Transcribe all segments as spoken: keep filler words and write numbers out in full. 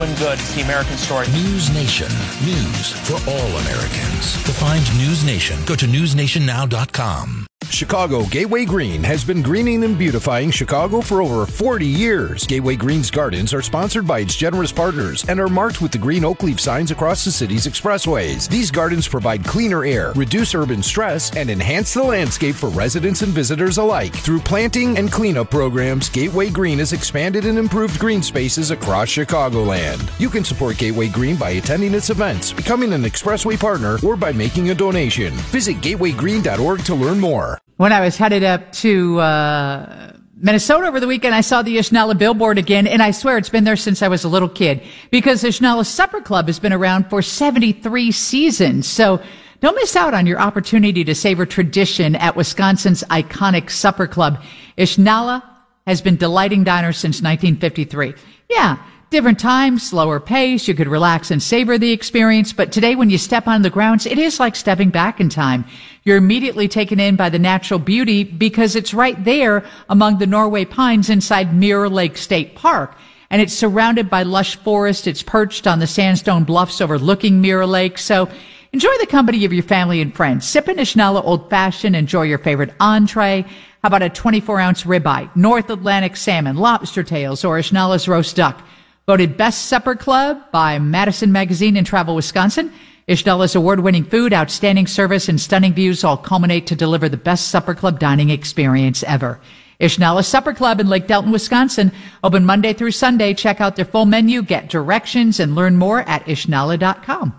Good. It's the American story. News Nation. News for all Americans. To find News Nation, go to news nation now dot com. Chicago Gateway Green has been greening and beautifying Chicago for over forty years. Gateway Green's gardens are sponsored by its generous partners and are marked with the green oak leaf signs across the city's expressways. These gardens provide cleaner air, reduce urban stress, and enhance the landscape for residents and visitors alike. Through planting and cleanup programs, Gateway Green has expanded and improved green spaces across Chicagoland. You can support Gateway Green by attending its events, becoming an expressway partner, or by making a donation. Visit gateway green dot org to learn more. When I was headed up to uh Minnesota over the weekend, I saw the Ishnala billboard again, and I swear it's been there since I was a little kid, because Ishnala Supper Club has been around for seventy-three seasons. So don't miss out on your opportunity to savor tradition at Wisconsin's iconic supper club. Ishnala has been delighting diners since nineteen fifty-three. Yeah. Different times, slower pace, you could relax and savor the experience, but today when you step on the grounds, it is like stepping back in time. You're immediately taken in by the natural beauty because it's right there among the Norway pines inside Mirror Lake State Park. And it's surrounded by lush forest. It's perched on the sandstone bluffs overlooking Mirror Lake. So enjoy the company of your family and friends. Sip an Ishnala Old Fashioned. Enjoy your favorite entree. How about a twenty-four ounce ribeye, North Atlantic salmon, lobster tails, or Ishnala's roast duck? Voted Best Supper Club by Madison Magazine and Travel Wisconsin. Ishnala's award-winning food, outstanding service, and stunning views all culminate to deliver the best supper club dining experience ever. Ishnala Supper Club in Lake Delton, Wisconsin. Open Monday through Sunday. Check out their full menu, get directions, and learn more at ishnala dot com.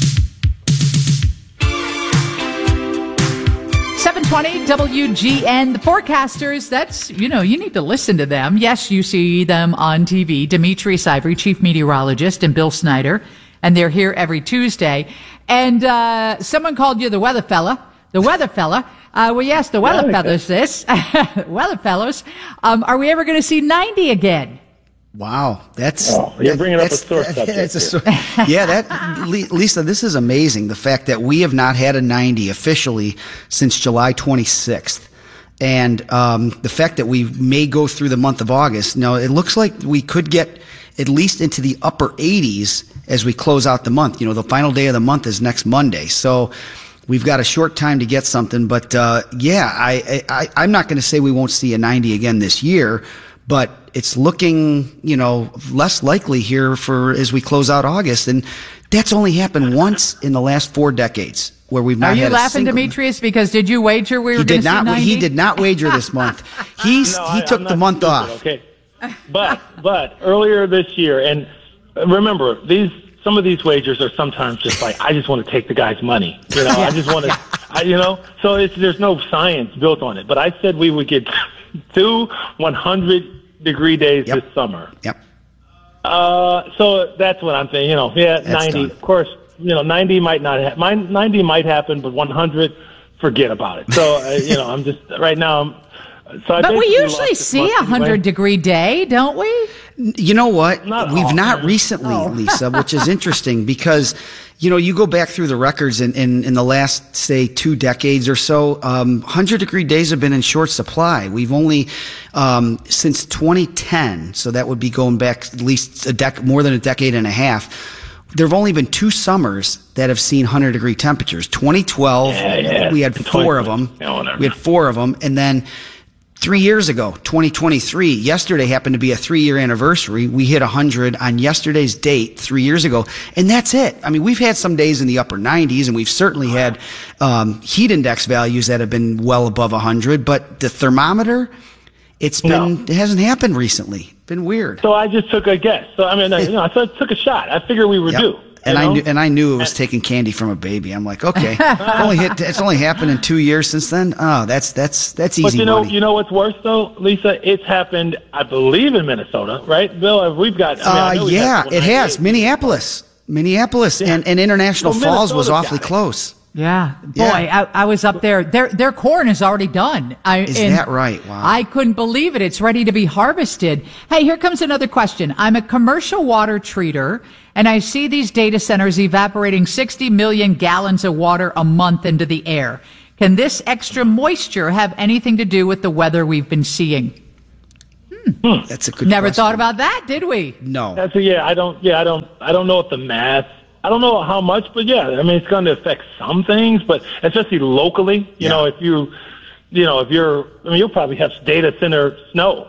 seven twenty W G N. The forecasters, that's, you know, you need to listen to them. Yes, you see them on T V. Demetrius Ivory, chief meteorologist, and Bill Snyder. And they're here every Tuesday. And uh someone called you the weather fella. The weather fella. Uh, well, yes, the weather yeah, fellows this. weather fellows. Um, are we ever going to see ninety again? Wow, that's oh, you're that, bringing up a sore subject. That's a sore, yeah, that Lisa, this is amazing. The fact that we have not had a ninety officially since July twenty-sixth, and um, the fact that we may go through the month of August. Now, it looks like we could get at least into the upper eighties as we close out the month. You know, the final day of the month is next Monday, so we've got a short time to get something. But uh, yeah, I, I I'm not going to say we won't see a ninety again this year, but it's looking, you know, less likely here for as we close out August, and that's only happened once in the last four decades where we've not. Are you had laughing, a single... Demetrius? Because did you wager we were going to see ninety? He did not wager this month. He's no, he I, took the month stupid, off. Okay, but but earlier this year, and remember these. Some of these wagers are sometimes just like, I just want to take the guy's money. You know, I just want to, I, you know, so it's, there's no science built on it. But I said we would get two one hundred degree days yep. this summer. Yep. Uh, so that's what I'm saying. You know, yeah, that's ninety. Done. Of course, you know, ninety might not happen. ninety might happen, but one hundred, forget about it. So, uh, you know, I'm just, right now, I'm, So I but we usually see a hundred degree day, don't we? You know what? Not We've often. not recently, oh. Lisa, which is interesting because, you know, you go back through the records in, in, in the last, say, two decades or so, um, hundred degree days have been in short supply. We've only, um, since twenty ten, so that would be going back at least a dec- more than a decade and a half. There have only been two summers that have seen hundred degree temperatures. twenty twelve, yeah, yeah. we had four of them. Yeah, we had four of them. And then three years ago, twenty twenty-three, yesterday happened to be a three-year anniversary. We hit one hundred on yesterday's date three years ago, and that's it. I mean, we've had some days in the upper nineties, and we've certainly had um, heat index values that have been well above one hundred, but the thermometer, it's been no. it hasn't happened recently. Been weird. So I just took a guess. So, I mean, you know, I took a shot. I figured we were yep. due. And you know? I knew, and I knew it was taking candy from a baby. I'm like, okay, only hit, it's only happened in two years since then. Oh, that's that's that's easy But you know, money. you know what's worse though, Lisa? It's happened, I believe, in Minnesota, right, Bill? We've got. I mean, I know uh, we've yeah, had it has. Minneapolis, Minneapolis, yeah. and, and International well, Falls was Minnesota's awfully got it. close. Yeah, boy, Yeah. I, I was up there. Their their corn is already done. I, Is and that right? Wow. I couldn't believe it. It's ready to be harvested. Hey, here comes another question. I'm a commercial water treater, and I see these data centers evaporating sixty million gallons of water a month into the air. Can this extra moisture have anything to do with the weather we've been seeing? Hmm. That's a good Never question. thought about that, did we? No. That's a, yeah. I don't. Yeah, I don't. I don't know if the math. I don't know how much, but yeah, I mean, it's going to affect some things, but especially locally. You Yeah. know, if you, you know, if you're, I mean, you'll probably have data center snow.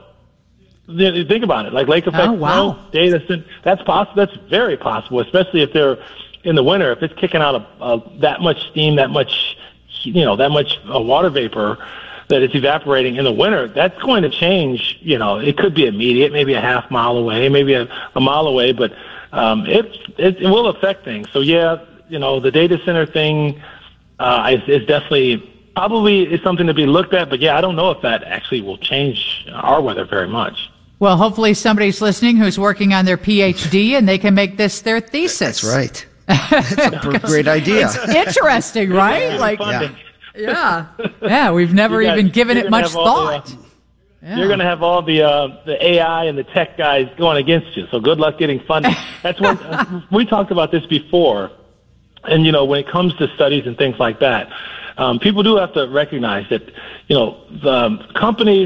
You think about it, like lake effect Oh, wow. snow, data center. That's possible. That's very possible, especially if they're in the winter. If it's kicking out a, a, that much steam, that much, you know, that much uh, water vapor that it's evaporating in the winter, that's going to change. You know, it could be immediate, maybe a half mile away, maybe a, a mile away, but um, it, it it will affect things. So yeah, you know, the data center thing uh, is, is definitely probably is something to be looked at. But yeah, I don't know if that actually will change our weather very much. Well, hopefully somebody's listening who's working on their P H D and they can make this their thesis. That's right. That's a great idea. It's interesting, right? Like, Funding. yeah, yeah. We've never You guys- even given you're it gonna much have all the, uh, thought. Yeah. You're going to have all the uh, the A I and the tech guys going against you. So good luck getting funding. That's what uh, we talked about this before. And you know, when it comes to studies and things like that, um, people do have to recognize that you know the um, companies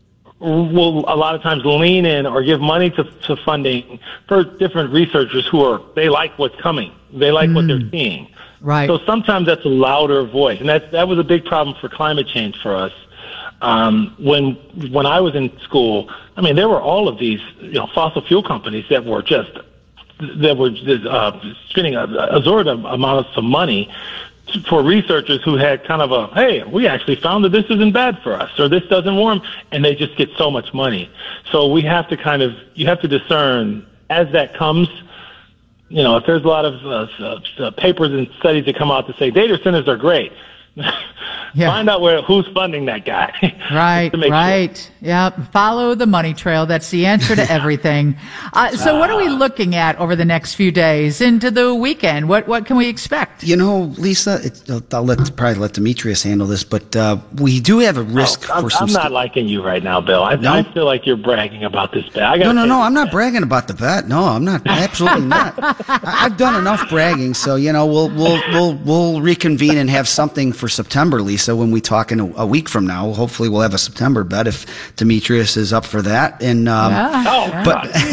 will a lot of times lean in or give money to, to funding for different researchers who are they like what's coming. They like mm. what they're seeing. Right. So sometimes that's a louder voice, and that that was a big problem for climate change for us. Um, when when I was in school, I mean, there were all of these you know fossil fuel companies that were just that were uh, spending a absorbent amount of money for researchers who had kind of a, hey, we actually found that this isn't bad for us, or this doesn't warm, and they just get so much money. So we have to kind of, you have to discern as that comes. You know, if there's a lot of uh, uh, papers and studies that come out to say data centers are great, yeah. find out where who's funding that guy. Right, right. Sure. Yeah, follow the money trail. That's the answer to everything. Uh, so, uh, what are we looking at over the next few days into the weekend? What what can we expect? You know, Lisa, it, I'll let probably let Demetrius handle this, but uh, we do have a risk oh, I'm, for some. I'm not st- liking you right now, Bill. I, no? I feel like you're bragging about this bet. I no, no, no. I'm not bet. bragging about the bet. No, I'm not. Absolutely not. I, I've done enough bragging, so you know, we'll we'll we'll we'll reconvene and have something for September, Lisa, when we talk in a, a week from now. Hopefully we'll have a September bet if Demetrius is up for that. And um, yeah. oh,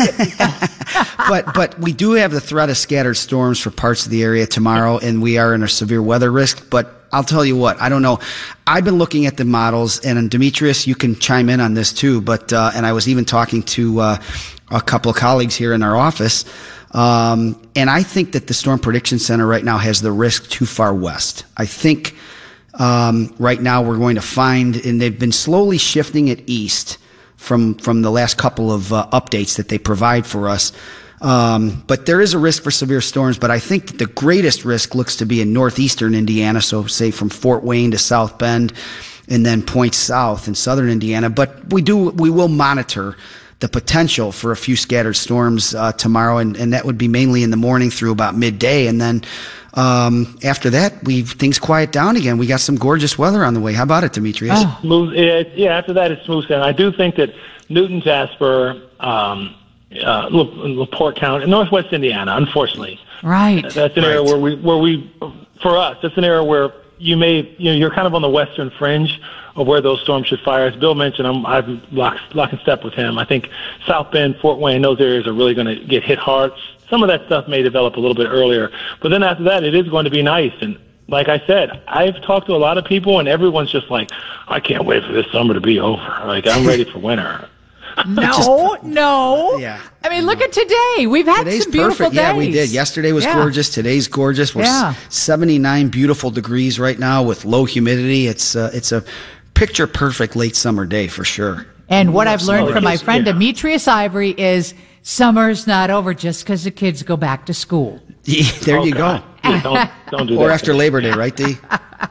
but but but we do have the threat of scattered storms for parts of the area tomorrow, and we are in a severe weather risk. But I'll tell you what, I don't know. I've been looking at the models, and Demetrius, you can chime in on this too. But uh, and I was even talking to uh, a couple of colleagues here in our office. Um, and I think that the Storm Prediction Center right now has the risk too far west. I think um, right now we're going to find, and they've been slowly shifting it east from from the last couple of uh, updates that they provide for us. Um, but there is a risk for severe storms, but I think that the greatest risk looks to be in northeastern Indiana, so say from Fort Wayne to South Bend, and then points south in southern Indiana. But we do we will monitor the potential for a few scattered storms uh, tomorrow, and, and that would be mainly in the morning through about midday. And then um, after that, we things quiet down again. We got some gorgeous weather on the way. How about it, Demetrius? Oh. Smooth, yeah, yeah, after that, it smooths in. I do think that Newton, Jasper, um, uh, LaPorte County, Northwest Indiana, unfortunately. Right. That's an right. area where we, where we, for us, that's an area where you may, you know, you're kind of on the western fringe of where those storms should fire. As Bill mentioned, I'm, I'm lock, lock and step with him. I think South Bend, Fort Wayne, those areas are really going to get hit hard. Some of that stuff may develop a little bit earlier. But then after that, it is going to be nice. And like I said, I've talked to a lot of people, and everyone's just like, I can't wait for this summer to be over. Like, I'm ready for winter. No, no. Yeah. I mean, look at today. We've had Today's some beautiful perfect. days. Yeah, we did. Yesterday was Yeah. gorgeous. Today's gorgeous. We're Yeah. seventy-nine beautiful degrees right now with low humidity. It's uh, it's a picture perfect late summer day for sure. And what I've learned Oh, from my yes, friend yeah. Demetrius Ivory is summer's not over just because the kids go back to school. Yeah, there Oh, you God. go. Yeah, don't, don't do Or that. after Labor Day, right, D?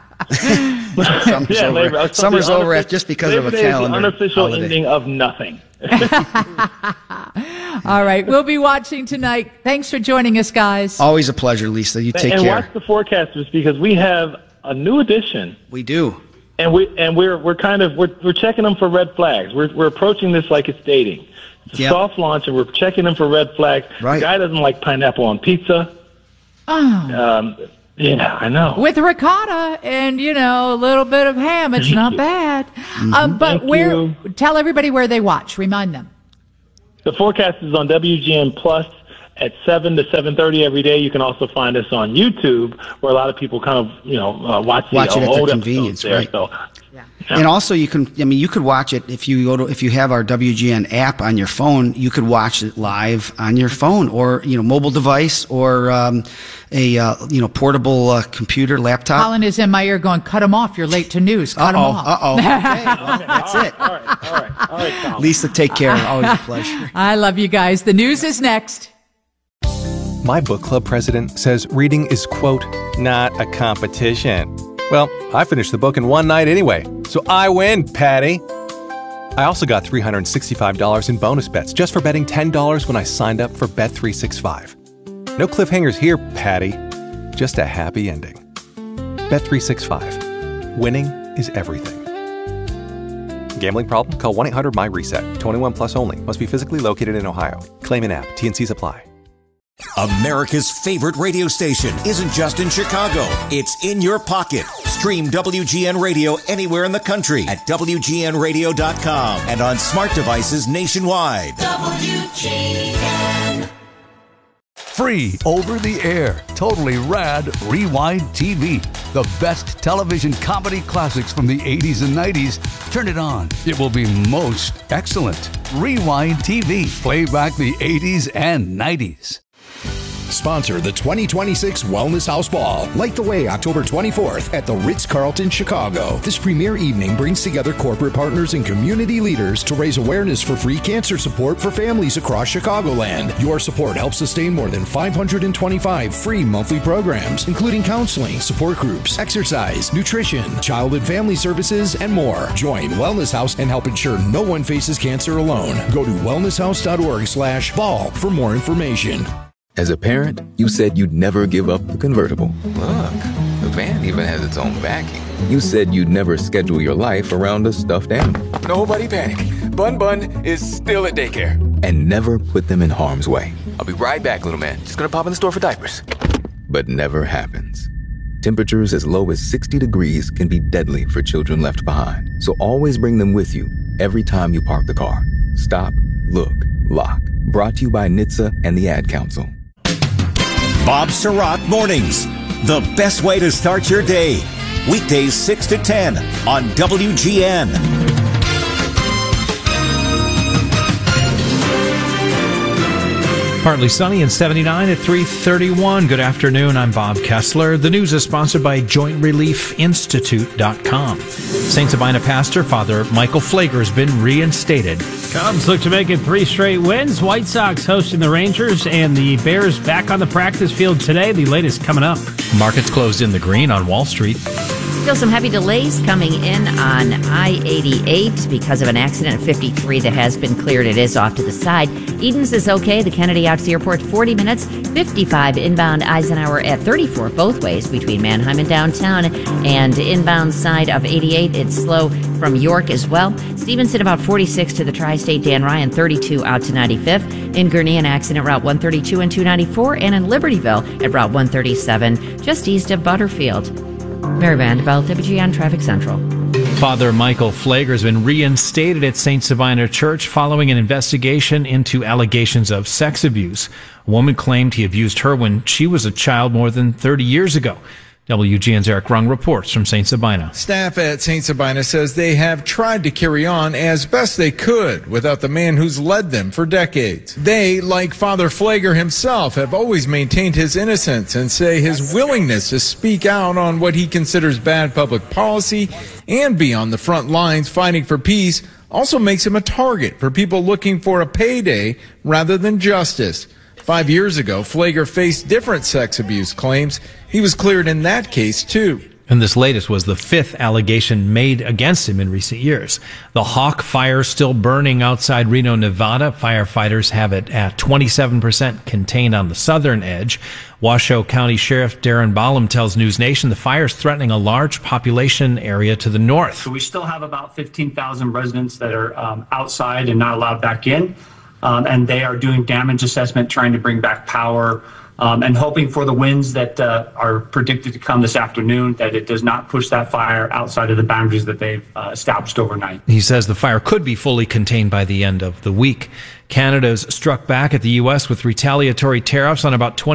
Summer's Yeah, over, Labor, Summer's the over unoffic- after just because Labor of a Day is the calendar unofficial holiday. ending of nothing. All right. We'll be watching tonight. Thanks for joining us, guys. Always a pleasure, Lisa. You take and care. watch the forecasters because we have a new addition. We do. And we and we're we're kind of we're we're checking them for red flags. We're we're approaching this like it's dating. It's a Yep. soft launch, and we're checking them for red flags. Right. The guy doesn't like pineapple on pizza. Oh. Um, Yeah, I know. With ricotta and, you know, a little bit of ham. It's not bad. Mm-hmm. Um, but Thank where? you. Tell everybody where they watch. Remind them. The forecast is on W G N Plus at seven to seven thirty every day. You can also find us on YouTube, where a lot of people kind of, you know, uh, watch the watch it at old their convenience, there. right? So, yeah. And also, you can. I mean, you could watch it if you go to if you have our W G N app on your phone. You could watch it live on your phone, or you know, mobile device, or um, a uh, you know, portable uh, computer, laptop. Colin is in my ear going, "Cut him off! You're late to news. Cut him off." Uh oh. Okay, well, that's all right, it. All right. All right. All right. Colin. Lisa, take care. Always a pleasure. I love you guys. The news is next. My book club president says reading is, quote, not a competition. Well, I finished the book in one night anyway, so I win, Patty. I also got three hundred sixty-five dollars in bonus bets just for betting ten dollars when I signed up for Bet three sixty-five. No cliffhangers here, Patty. Just a happy ending. Bet three sixty-five. Winning is everything. Gambling problem? Call one eight hundred M Y reset. twenty-one plus only. Must be physically located in Ohio. Claim in app. T and C's apply. America's favorite radio station isn't just in Chicago. It's in your pocket. Stream W G N Radio anywhere in the country at W G N radio dot com and on smart devices nationwide. W G N. Free over the air, totally rad Rewind T V. The best television comedy classics from the eighties and nineties. Turn it on. It will be most excellent. Rewind T V. Play back the eighties and nineties. Sponsor the twenty twenty-six Wellness House Ball. Light the way October twenty-fourth at the Ritz-Carlton, Chicago. This premier evening brings together corporate partners and community leaders to raise awareness for free cancer support for families across Chicagoland. Your support helps sustain more than five hundred twenty-five free monthly programs, including counseling, support groups, exercise, nutrition, child and family services, and more. Join Wellness House and help ensure no one faces cancer alone. Go to wellness house dot org slash ball for more information. As a parent, you said you'd never give up the convertible. Look, the van even has its own backing. You said you'd never schedule your life around a stuffed animal. Nobody panic. Bun Bun is still at daycare. And never put them in harm's way. I'll be right back, little man. Just gonna pop in the store for diapers. But never happens. Temperatures as low as sixty degrees can be deadly for children left behind. So always bring them with you every time you park the car. Stop, look, lock. Brought to you by N H T S A and the Ad Council. Bob Surratt Mornings, the best way to start your day. Weekdays six to ten on W G N. Partly sunny and seventy-nine at three thirty-one. Good afternoon. I'm Bob Kessler. The news is sponsored by joint relief institute dot com. Saint Sabina pastor Father Michael Pfleger has been reinstated. Cubs look to make it three straight wins. White Sox hosting the Rangers, and the Bears back on the practice field today. The latest coming up. Markets closed in the green on Wall Street. Still some heavy delays coming in on I eighty-eight because of an accident at fifty-three that has been cleared. It is off to the side. Edens is okay. The Kennedy out to the airport, forty minutes. fifty-five inbound Eisenhower at thirty-four both ways between Manheim and downtown. And inbound side of eighty-eight, it's slow from York as well. Stevenson about forty-six to the Tri-State. Dan Ryan, thirty-two out to ninety-fifth. In Gurnee, an accident Route one thirty-two and two ninety-four. And in Libertyville at Route one thirty-seven, just east of Butterfield. Mary Vanderbilt, W G N Traffic Central. Father Michael Pfleger has been reinstated at Saint Sabina Church following an investigation into allegations of sex abuse. A woman claimed he abused her when she was a child more than thirty years ago. W G N's Eric Rung reports from Saint Sabina. Staff at Saint Sabina says they have tried to carry on as best they could without the man who's led them for decades. They, like Father Pfleger himself, have always maintained his innocence and say his willingness to speak out on what he considers bad public policy and be on the front lines fighting for peace also makes him a target for people looking for a payday rather than justice. Five years ago, Pfleger faced different sex abuse claims. He was cleared in that case, too. And this latest was the fifth allegation made against him in recent years. The Hawk fire still burning outside Reno, Nevada. Firefighters have it at twenty-seven percent contained on the southern edge. Washoe County Sheriff Darren Ballum tells News Nation the fire is threatening a large population area to the north. So we still have about fifteen thousand residents that are um, outside and not allowed back in. Um, and they are doing damage assessment, trying to bring back power, um, and hoping for the winds that uh, are predicted to come this afternoon, that it does not push that fire outside of the boundaries that they've uh, established overnight. He says the fire could be fully contained by the end of the week. Canada's struck back at the U S with retaliatory tariffs on about twenty